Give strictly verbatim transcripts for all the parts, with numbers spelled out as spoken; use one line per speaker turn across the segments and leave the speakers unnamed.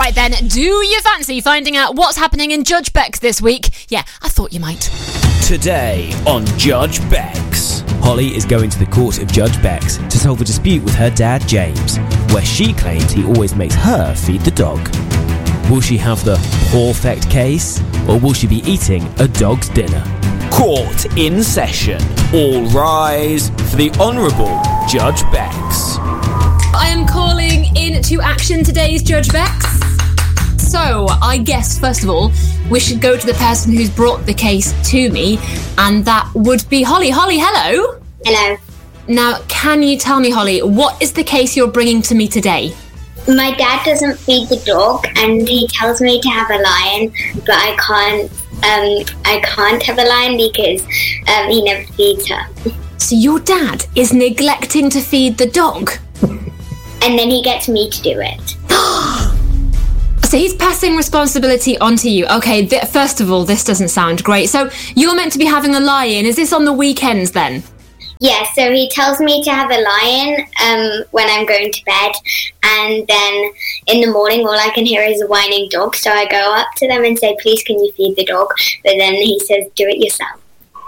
Right then, do you fancy finding out what's happening in Judge Beck's this week? Yeah, I thought you might.
Today on Judge Beck's. Holly is going to the court of Judge Beck's to solve a dispute with her dad James, where she claims he always makes her feed the dog. Will she have the perfect case, or will she be eating a dog's dinner? Court in session. All rise for the Honourable Judge Beck's.
I am calling into action today's Judge Beck's. So, I guess, first of all, we should go to the person who's brought the case to me, and that would be Holly. Holly, hello.
Hello.
Now, can you tell me, Holly, what is the case you're bringing to me today?
My dad doesn't feed the dog, and he tells me to have a lion, but I can't. Um, I can't have a lion because um, he never feeds her.
So your dad is neglecting to feed the dog?
And then he gets me to do it.
So he's passing responsibility onto you. Okay, th- first of all, this doesn't sound great. So you're meant to be having a lie-in. Is this on the weekends then?
Yeah, so he tells me to have a lion um, when I'm going to bed, and then in the morning all I can hear is a whining dog, so I go up to them and say, please can you feed the dog? But then he says, do it yourself.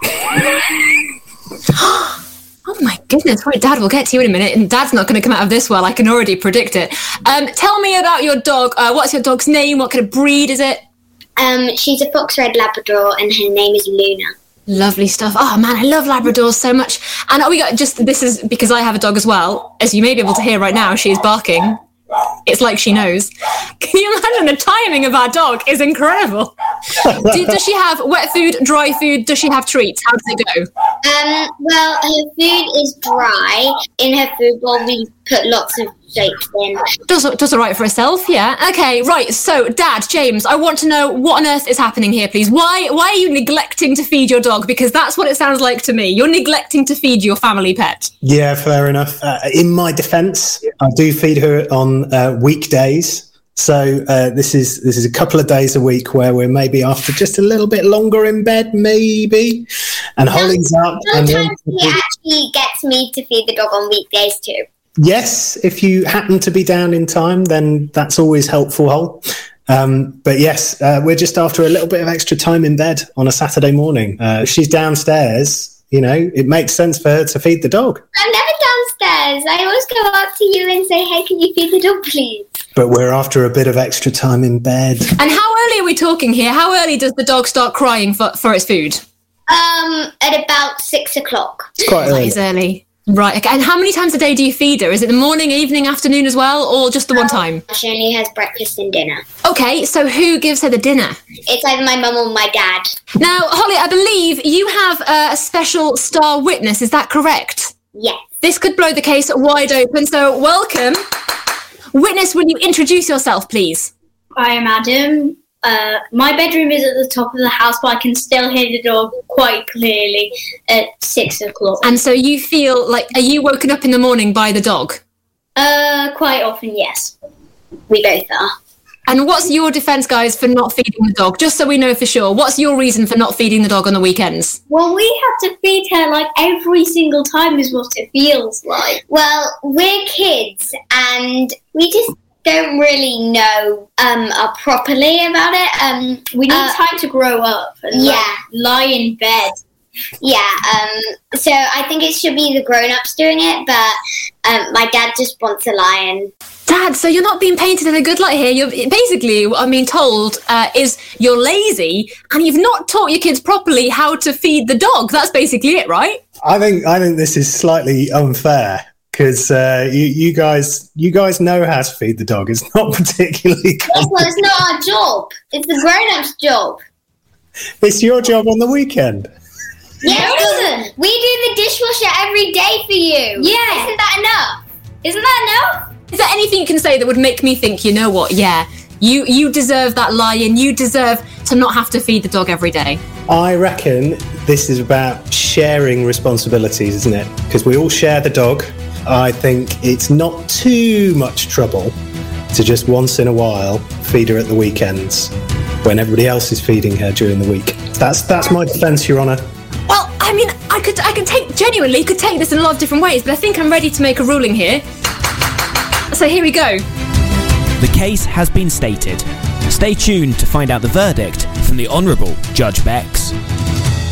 Oh my goodness, right, Dad, we'll get to you in a minute, and Dad's not going to come out of this well, I can already predict it. Um, tell me about your dog. Uh, what's your dog's name? What kind of breed is it?
Um, she's a fox red Labrador, and her name is Luna.
Lovely stuff. Oh man, I love Labradors so much. And we got just, this is because I have a dog as well. As you may be able to hear right now, she's barking. It's like she knows. Can you imagine the timing of our dog is incredible. Do, does she have wet food, dry food? Does she have treats? How does it go?
Um, well, her food is dry. In her food bowl, we put lots of shapes in.
Does, does all right for herself, yeah. Okay, right. So, Dad, James, I want to know what on earth is happening here, please. Why, why are you neglecting to feed your dog? Because that's what it sounds like to me. You're neglecting to feed your family pet.
Yeah, fair enough. Uh, in my defence, I do feed her on uh, weekdays. So uh, this is this is a couple of days a week where we're maybe after just a little bit longer in bed, maybe. And Holly's up.
Sometimes
and
he actually gets me to feed the dog on weekdays too.
Yes, if you happen to be down in time, then that's always helpful, Hol. Um, but yes, uh, we're just after a little bit of extra time in bed on a Saturday morning. Uh, she's downstairs. You know, it makes sense for her to feed the dog.
I'm never downstairs. I always go up to you and say, hey, can you feed the dog, please?
But we're after a bit of extra time in bed.
And how early are we talking here? How early does the dog start crying for, for its food?
Um, at about six o'clock.
It's quite early.
That is early. Right, okay. And how many times a day do you feed her? Is it the morning, evening, afternoon as well, or just the one time?
She only has breakfast and dinner.
Okay, so who gives her the dinner?
It's either my mum or my dad.
Now, Holly, I believe you have uh, a special star witness, is that correct?
Yes.
This could blow the case wide open, so welcome. Witness, will you introduce yourself, please?
I am Adam. Uh, my bedroom is at the top of the house, but I can still hear the dog quite clearly at six o'clock.
And so you feel like, are you woken up in the morning by the dog?
Uh, quite often, yes.
We both are.
And what's your defence, guys, for not feeding the dog? Just so we know for sure, what's your reason for not feeding the dog on the weekends?
Well, we have to feed her like every single time is what it feels like.
Well, we're kids and we just don't really know um, uh, properly about it. Um,
We need
uh,
time to grow up and
yeah.
like, lie in bed.
Yeah, um, so I think it should be the grown-ups doing it, but um, my dad just wants a lion.
Dad, so you're not being painted in a good light here. You're basically, what I'm being told, uh, is you're lazy and you've not taught your kids properly how to feed the dog. That's basically it, right?
I think I think this is slightly unfair because uh, you, you guys you guys know how to feed the dog. It's not particularly.
Yes, well, it's not our job. It's the grown-ups' job.
It's your job on the weekend.
Yes, we do the dishwasher every day for you.
Yeah.
Isn't that enough?
Isn't that enough?
Is there anything you can say that would make me think, you know what, yeah, you, you deserve that lion, you deserve to not have to feed the dog every day?
I reckon this is about sharing responsibilities, isn't it? Because we all share the dog. I think it's not too much trouble to just once in a while feed her at the weekends when everybody else is feeding her during the week. That's that's my defence, Your Honour.
Well, I mean, I could I could take, genuinely, could take this in a lot of different ways, but I think I'm ready to make a ruling here. So here we go.
The case has been stated. Stay tuned to find out the verdict from the Honourable Judge Bex.